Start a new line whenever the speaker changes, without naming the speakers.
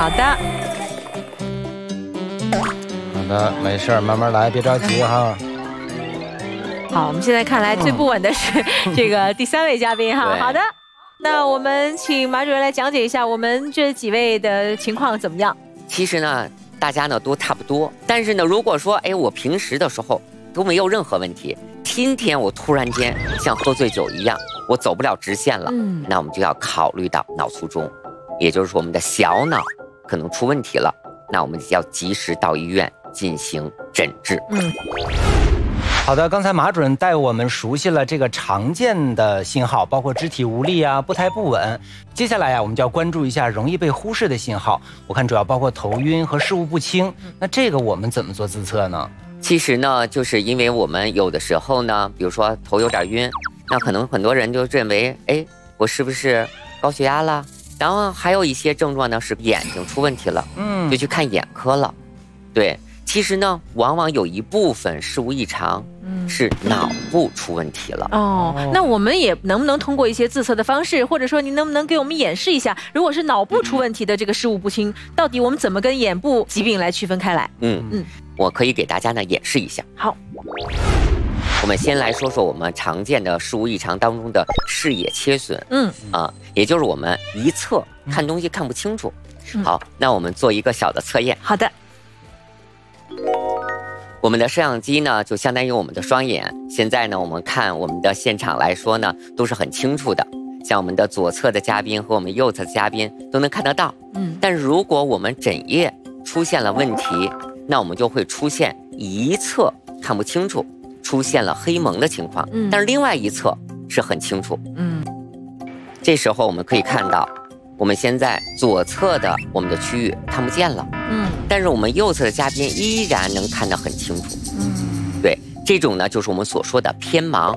好的。
好的，没事儿，慢慢来，别着急哈。
好，我们现在看来最不稳的是这个第3位嘉宾哈。好的，那我们请马主任来讲解一下我们这几位的情况怎么样？
其实呢，大家呢都差不多，但是呢，如果说我平时的时候都没有任何问题，今天我突然间像喝醉酒一样，我走不了直线了，那我们就要考虑到脑卒中，也就是说我们的小脑可能出问题了，那我们要及时到医院进行诊治。
好的，刚才马主任带我们熟悉了这个常见的信号，包括肢体无力啊、步态不稳。接下来我们就要关注一下容易被忽视的信号。我看主要包括头晕和视物不清。那这个我们怎么做自测呢？
其实呢，就是因为我们有的时候呢，比如说头有点晕，那可能很多人就认为，我是不是高血压了？然后还有一些症状呢是眼睛出问题了，就去看眼科了。对。其实呢，往往有一部分事物异常，是脑部出问题了。
那我们也能不能通过一些自测的方式，或者说您能不能给我们演示一下，如果是脑部出问题的这个视物不清，到底我们怎么跟眼部疾病来区分开来？
我可以给大家呢演示一下。
好，
我们先来说说我们常见的视物异常当中的视野切损。也就是我们一侧看东西看不清楚。好，那我们做一个小的测验。
好的。
我们的摄像机呢，就相当于我们的双眼。现在呢，我们看我们的现场来说呢，都是很清楚的。像我们的左侧的嘉宾和我们右侧的嘉宾都能看得到。但是如果我们枕叶出现了问题，那我们就会出现一侧看不清楚，出现了黑蒙的情况。但是另外一侧是很清楚。这时候我们可以看到，我们现在左侧的我们的区域看不见了。但是我们右侧的嘉宾依然能看得很清楚。对，这种呢就是我们所说的偏盲。